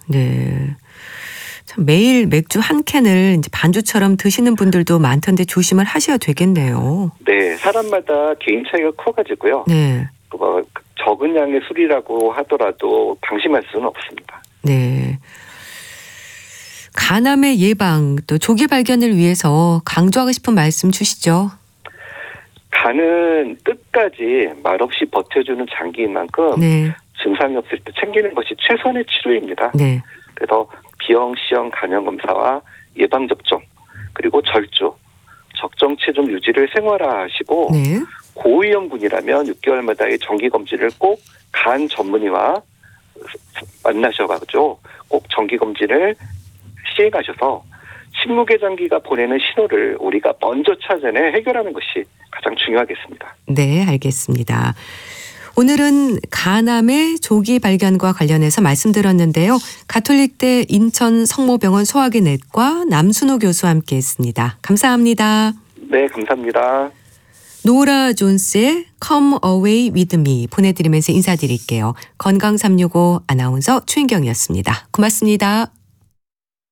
네. 참 매일 맥주 한 캔을 이제 반주처럼 드시는 분들도 많던데 조심을 하셔야 되겠네요. 네, 사람마다 개인 차이가 커가지고요. 네. 뭐 적은 양의 술이라고 하더라도 방심할 수는 없습니다. 네. 간암의 예방 또 조기 발견을 위해서 강조하고 싶은 말씀 주시죠. 간은 끝까지 말없이 버텨주는 장기인 만큼 네. 증상이 없을 때 챙기는 것이 최선의 치료입니다. 네. 그래서 비형, 시형, 간염 검사와 예방 접종 그리고 절주, 적정 체중 유지를 생활화하시고 네. 고위험군이라면 6개월마다의 정기 검진을 꼭 간 전문의와 만나셔가지고 꼭 정기 검진을 시행하셔서 침묵의 장기가 보내는 신호를 우리가 먼저 찾아내 해결하는 것이 가장 중요하겠습니다. 네, 알겠습니다. 오늘은 간암의 조기 발견과 관련해서 말씀드렸는데요. 가톨릭대 인천 성모병원 소화기내과 남순호 교수와 함께했습니다. 감사합니다. 네, 감사합니다. 노라 존스의 Come Away With Me 보내드리면서 인사드릴게요. 건강365 아나운서 최인경이었습니다. 고맙습니다.